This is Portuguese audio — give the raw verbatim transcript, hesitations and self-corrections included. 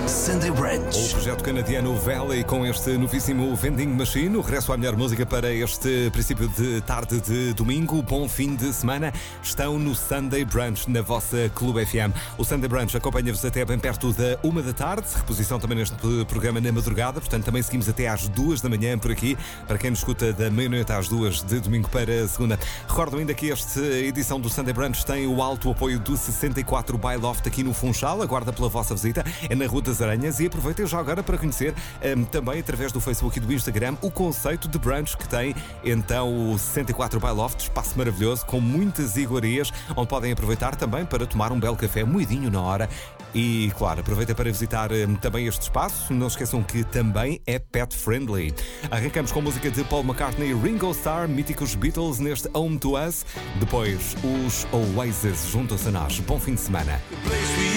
Sunday Brunch. O projeto canadiano Valley com este novíssimo Vending Machine. O regresso à melhor música para este princípio de tarde de domingo. Bom fim de semana. Estão no Sunday Brunch na vossa Clube F M. O Sunday Brunch acompanha-vos até bem perto da uma da tarde. Reposição também neste programa na madrugada. Portanto, também seguimos até às duas da manhã por aqui. Para quem nos escuta da meia-noite às duas de domingo para a segunda. Recordo ainda que esta edição do Sunday Brunch tem o alto apoio do sessenta e quatro by Loft aqui no Funchal. Aguarda pela vossa visita. É na Rua das Aranhas. E aproveitem já agora para conhecer um, também através do Facebook e do Instagram o conceito de brunch que tem então o sessenta e quatro by Loft. Espaço maravilhoso com muitas iguarias onde podem aproveitar também para tomar um belo café moidinho na hora. E claro, aproveitem para visitar um, também este espaço. Não se esqueçam que também é pet friendly. Arrancamos com música de Paul McCartney, Ringo Starr, míticos Beatles neste Home to Us. Depois os Oasis juntam-se a nós. Bom fim de semana.